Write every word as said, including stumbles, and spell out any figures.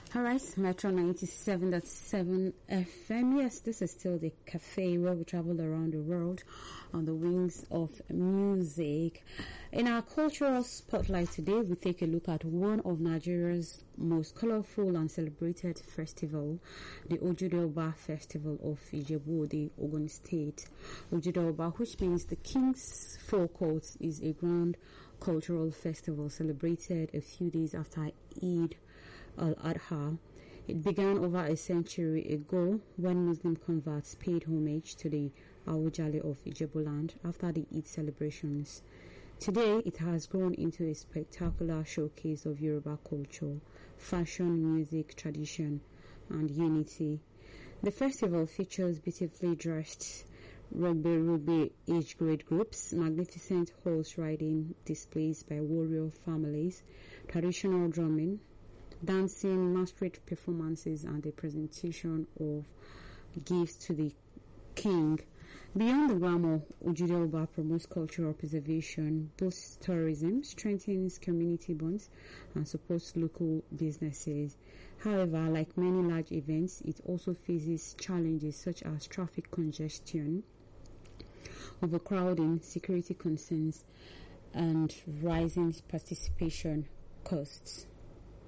All right, Metro ninety-seven point seven F M. Yes, this is still the cafe where we travel around the world on the wings of music. In our cultural spotlight today, we take a look at one of Nigeria's most colorful and celebrated festival, the Ojude Oba Festival of Ijebu-Ode, Ogun State. Ojude Oba, which means the King's Forecourt, is a grand cultural festival celebrated a few days after Eid al-Adha. It began over a century ago when Muslim converts paid homage to the Awujale of Ijebuland after the Eid celebrations. Today, it has grown into a spectacular showcase of Yoruba culture, fashion, music, tradition, and unity. The festival features beautifully dressed rugby-rugby age grade groups, magnificent horse riding displays by warrior families, traditional drumming, dancing, masquerade performances, and the presentation of gifts to the king. Beyond the glamour, Ojude Oba promotes cultural preservation, boosts tourism, strengthens community bonds, and supports local businesses. However, like many large events, it also faces challenges such as traffic congestion, overcrowding, security concerns, and rising participation costs.